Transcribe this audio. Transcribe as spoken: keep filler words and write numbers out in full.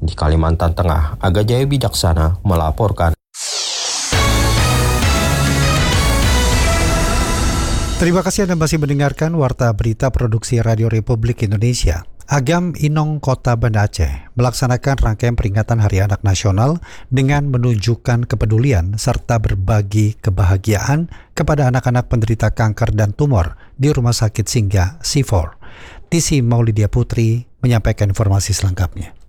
di Kalimantan Tengah. Aga Jaya Bijaksana melaporkan. Terima kasih Anda masih mendengarkan Warta Berita Produksi Radio Republik Indonesia. Agam Inong Kota Banda Aceh melaksanakan rangkaian peringatan Hari Anak Nasional dengan menunjukkan kepedulian serta berbagi kebahagiaan kepada anak-anak penderita kanker dan tumor di Rumah Sakit Singgah C empat. Tisi Maulidia Putri menyampaikan informasi selengkapnya.